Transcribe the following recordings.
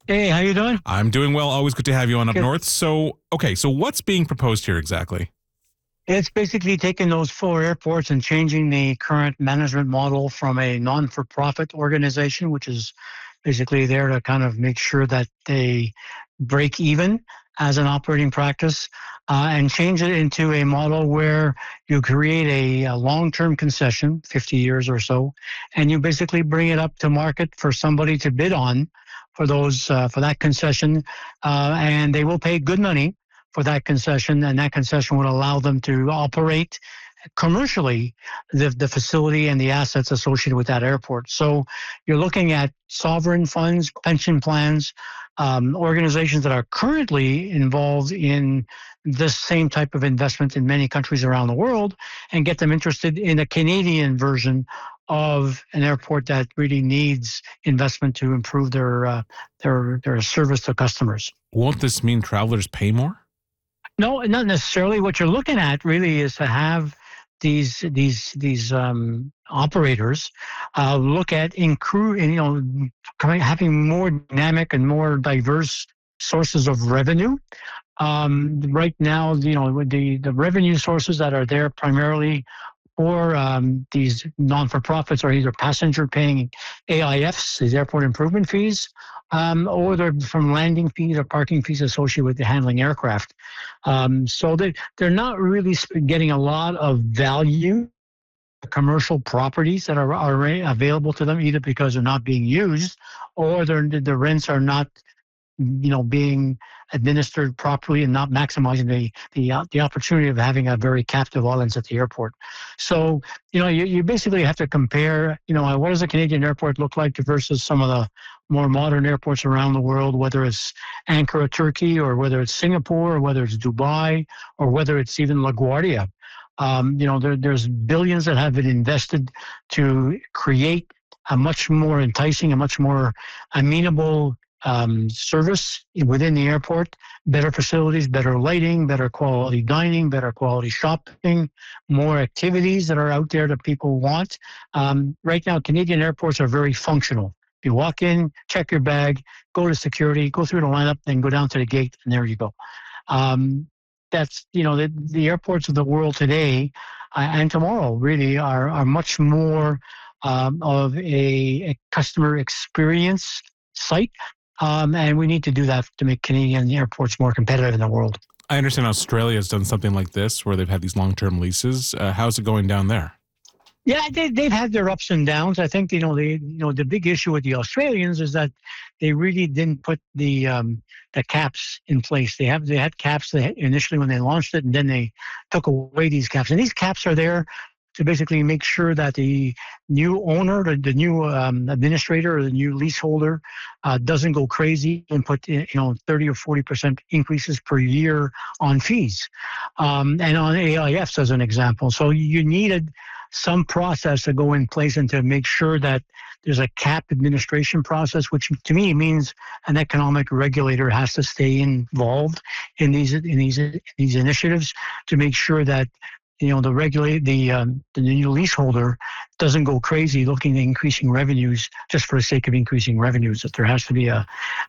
Hey, how you doing? I'm doing well. Always good to have you on up Good. north. So what's being proposed here exactly? It's basically taking those four airports and changing the current management model from a non-for-profit organization, which is basically there to kind of make sure that they break even as an operating practice, and change it into a model where you create a long-term concession, 50 years or so, and you basically bring it up to market for somebody to bid on for that concession, and they will pay good money for that concession, and that concession would allow them to operate commercially the facility and the assets associated with that airport. So you're looking at sovereign funds, pension plans, organizations that are currently involved in this same type of investment in many countries around the world, and get them interested in a Canadian version of an airport that really needs investment to improve their service to customers. Won't this mean travelers pay more? No, not necessarily. What you're looking at really is to have these operators look at having more dynamic and more diverse sources of revenue. Right now, the revenue sources that are there primarily for these non-for-profits are either passenger paying AIFs, these airport improvement fees, or they're from landing fees or parking fees associated with the handling aircraft. So they're not really getting a lot of value, commercial properties that are already available to them, either because they're not being used or the rents are not being administered properly and not maximizing the opportunity of having a very captive audience at the airport. So, you basically have to compare, what does a Canadian airport look like versus some of the more modern airports around the world, whether it's Ankara, Turkey, or whether it's Singapore, or whether it's Dubai, or whether it's even LaGuardia. There's billions that have been invested to create a much more enticing, a much more amenable service within the airport, better facilities, better lighting, better quality dining, better quality shopping, more activities that are out there that people want. Right now, Canadian airports are very functional. You walk in, check your bag, go to security, go through the lineup, then go down to the gate, and there you go. That's, the airports of the world today and tomorrow really are much more of a customer experience site. And we need to do that to make Canadian airports more competitive in the world. I understand Australia has done something like this where they've had these long-term leases. How's it going down there? Yeah, they've had their ups and downs. I think the big issue with the Australians is that they really didn't put the caps in place. They had caps initially when they launched it, and then they took away these caps. And these caps are there to basically make sure that the new owner, the new administrator, or the new leaseholder doesn't go crazy and put 30 or 40% increases per year on fees, and on AIFs as an example. So you needed some process to go in place and to make sure that there's a cap administration process, which to me means an economic regulator has to stay involved in these initiatives to make sure that the new leaseholder doesn't go crazy looking at increasing revenues just for the sake of increasing revenues. That there has to be a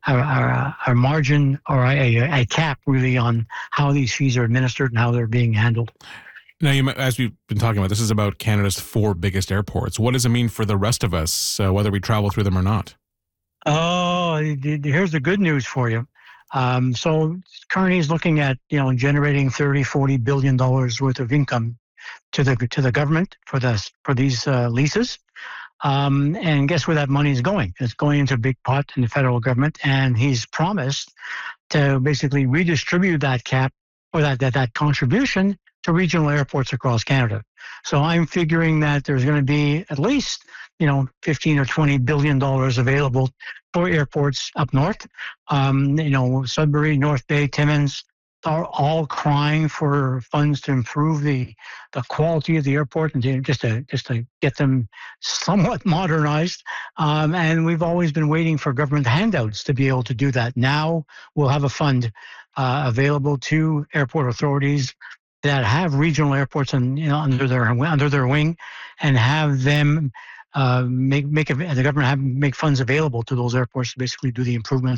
margin or a cap really on how these fees are administered and how they're being handled. Now, as we've been talking about, this is about Canada's four biggest airports. What does it mean for the rest of us, whether we travel through them or not? Oh, here's the good news for you. So Kearney is looking at generating $30-40 billion worth of income to the government for these leases. And guess where that money is going? It's going into a big pot in the federal government, and he's promised to basically redistribute that cap or that contribution to regional airports across Canada. So I'm figuring that there's going to be at least 15 or $20 billion available for airports up north. Sudbury, North Bay, Timmins are all crying for funds to improve the quality of the airport and just to get them somewhat modernized. And we've always been waiting for government handouts to be able to do that. Now we'll have a fund available to airport authorities that have regional airports under their wing, and have them make the government make funds available to those airports to basically do the improvements